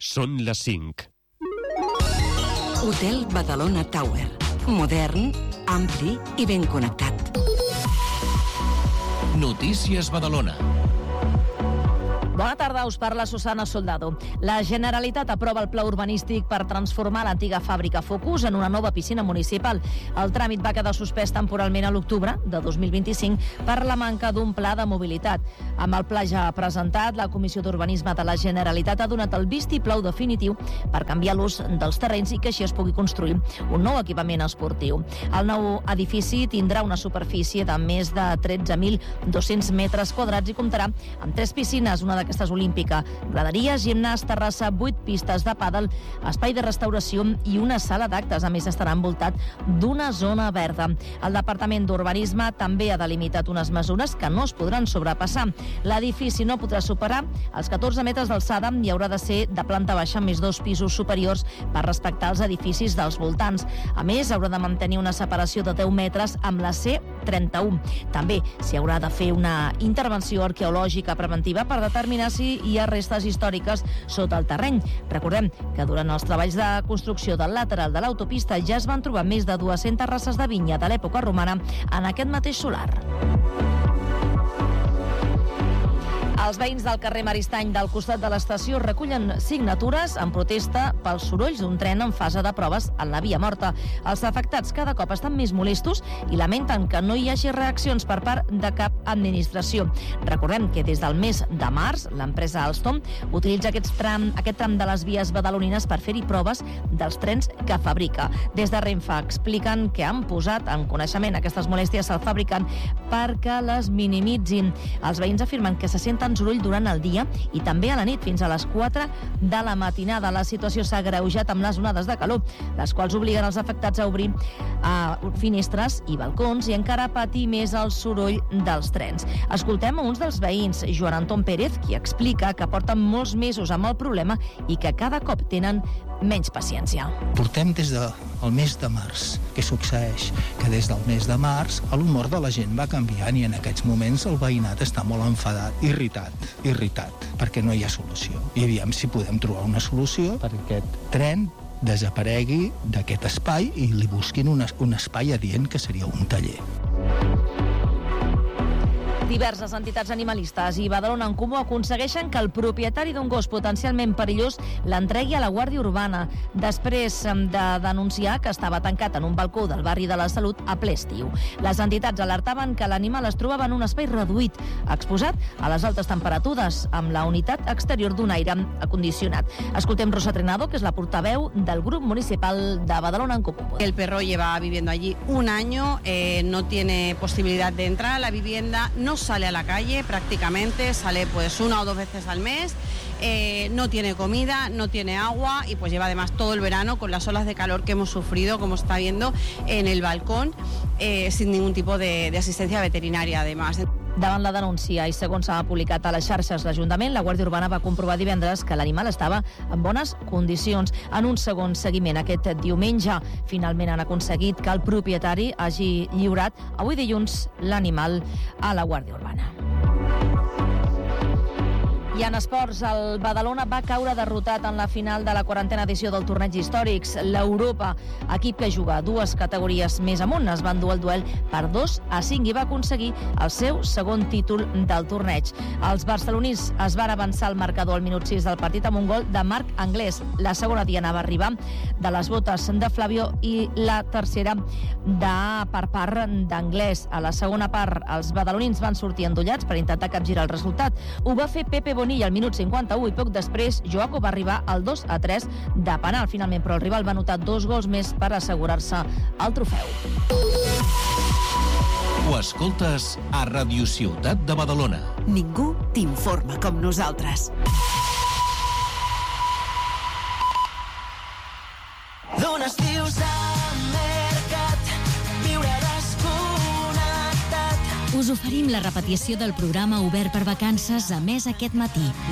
Són les 5. Hotel Badalona Tower. Modern, ampli i ben connectat. Notícies Badalona. Bona tarda, us parla Susana Soldado. La Generalitat aprova el pla urbanístic per transformar l'antiga fàbrica Focus en una nova piscina municipal. El tràmit va quedar suspès temporalment a l'octubre de 2025 per la manca d'un pla de mobilitat. Amb el pla ja presentat, la Comissió d'Urbanisme de la Generalitat ha donat el vistiplau definitiu per canviar l'ús dels terrenys i que així es pugui construir un nou equipament esportiu. El nou edifici tindrà una superfície de més de 13.200 metres quadrats i comptarà amb 3 piscines, una d'aquestes olímpica, graderies, gimnàs, terrassa, 8 pistes de pàdel, espai de restauració i una sala d'actes. A més, estarà envoltat d'una zona verda. El Departament d'Urbanisme també ha delimitat unes mesures que no es podran sobrepassar. L'edifici no podrà superar els 14 metres d'alçada i haurà de ser de planta baixa més 2 pisos superiors per respectar els edificis dels voltants. A més, haurà de mantenir una separació de 10 metres amb la C31. També s'hi haurà de fer una intervenció arqueològica preventiva per determinar si hi ha restes històriques sota el terreny. Recordem que durant els treballs de construcció del lateral de l'autopista ja es van trobar més de 200 races de vinya de l'època romana en aquest mateix solar. Els veïns del carrer Maristany del costat de l'estació recullen signatures en protesta pels sorolls d'un tren en fase de proves en la via morta. Els afectats cada cop estan més molestos i lamenten que no hi hagi reaccions per part de cap administració. Recordem que des del mes de març l'empresa Alstom utilitza aquest tram de les vies badalonines per fer-hi proves dels trens que fabrica. Des de Renfe expliquen que han posat en coneixement aquestes molèsties al fabricant perquè les minimitzin. Els veïns afirmen que se senten soroll durant el dia i també a la nit fins a les 4 de la matinada. La situació s'ha agreujat amb les onades de calor, les quals obliguen els afectats a obrir finestres i balcons i encara patir més el soroll dels trens. Escoltem a uns dels veïns, Joan Anton Pérez, qui explica que porten molts mesos amb el problema i que cada cop tenen menys paciència. Portem des del mes de març. Què succeeix? Que des del mes de març l'humor de la gent va canviant i en aquests moments el veïnat està molt enfadat, irritat, perquè no hi ha solució. I aviam si podem trobar una solució perquè aquest tren desaparegui d'aquest espai i li busquin un espai adient que seria un taller. Diverses entitats animalistes i Badalona en Comú aconsegueixen que el propietari d'un gos potencialment perillós l'entregui a la Guàrdia Urbana després de denunciar que estava tancat en un balcó del barri de la Salut a ple estiu. Les entitats alertaven que l'animal es trobava en un espai reduït, exposat a les altes temperatures, amb la unitat exterior d'un aire acondicionat. Escoltem Rosa Trenado, que és la portaveu del grup municipal de Badalona en Comú. El perro lleva viviendo allí un año, no tiene posibilidad de entrar a la vivienda, no sale a la calle prácticamente, sale pues 1 o 2 veces al mes, no tiene comida, no tiene agua y pues lleva además todo el verano con las olas de calor que hemos sufrido, como está viendo, en el balcón, sin ningún tipo de asistencia veterinaria además. Davant la denúncia i segons s'ha publicat a les xarxes l'Ajuntament, la Guàrdia Urbana va comprovar divendres que l'animal estava en bones condicions. En un segon seguiment aquest diumenge, finalment han aconseguit que el propietari hagi lliurat avui dilluns l'animal a la Guàrdia Urbana. I en esports, el Badalona va caure derrotat en la final de la 40a edició del torneig històrics. L'Europa, equip que juga 2 categories més amunt, es va endur el duel per 2-5 i va aconseguir el seu segon títol del torneig. Els barcelonins es van avançar al marcador al minut 6 del partit amb un gol de Marc Anglès. La segona diana va arribar de les botes de Flavio i la tercera per part d'Anglès. A la segona part, els badalonins van sortir endollats per intentar capgirar el resultat. Ho va fer Pepe Bonilla al minut 51 i poc després Joaco va arribar al 2-3 de penal. Finalment, però el rival va anotar 2 gols més per assegurar-se el trofeu. Ho escoltes a Ràdio Ciutat de Badalona. Ningú t'informa com nosaltres. D'un estiu s'ha mercat, viure desconnectat. Us oferim la repetició del programa obert per vacances a Més aquest matí.